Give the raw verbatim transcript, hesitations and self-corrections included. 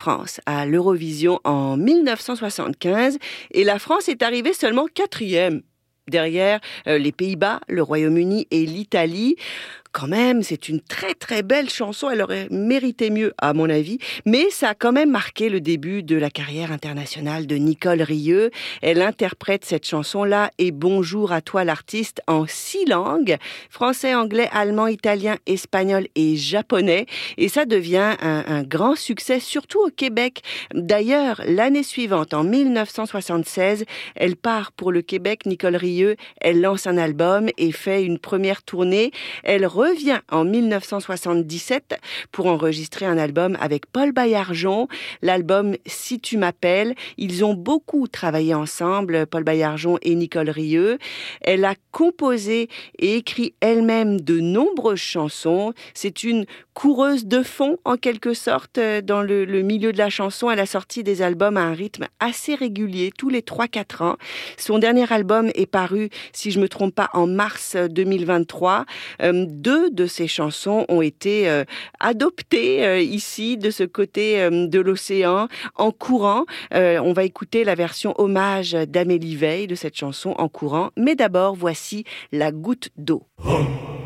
France à l'Eurovision en mille neuf cent soixante-quinze et la France est arrivée seulement quatrième. Derrière euh, les Pays-Bas, le Royaume-Uni et l'Italie. Quand même, c'est une très très belle chanson, elle aurait mérité mieux à mon avis, mais ça a quand même marqué le début de la carrière internationale de Nicole Rieu. Elle interprète cette chanson-là et Bonjour à toi l'artiste en six langues, français, anglais, allemand, italien, espagnol et japonais, et ça devient un, un grand succès, surtout au Québec. D'ailleurs, l'année suivante, en mille neuf cent soixante-seize, elle part pour le Québec, Nicole Rieu, elle lance un album et fait une première tournée. Elle revient en mille neuf cent soixante-dix-sept pour enregistrer un album avec Paul Baillargeon, l'album Si tu m'appelles. Ils ont beaucoup travaillé ensemble, Paul Baillargeon et Nicole Rieu. Elle a composé et écrit elle-même de nombreuses chansons. C'est une coureuse de fond, en quelque sorte, dans le, le milieu de la chanson. Elle a sorti des albums à un rythme assez régulier, tous les trois quatre ans. Son dernier album est paru, si je ne me trompe pas, en mars deux mille vingt-trois. Euh, deux de ces chansons ont été euh, adoptées euh, ici, de ce côté euh, de l'océan, en courant. Euh, on va écouter la version hommage d'Amélie Veil de cette chanson En courant. Mais d'abord, voici La goutte d'eau.